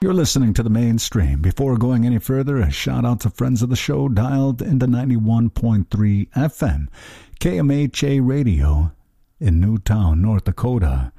You're listening to the mainstream. Before going any further, a shout out to friends of the show dialed into 91.3 FM, KMHA Radio in Newtown, North Dakota.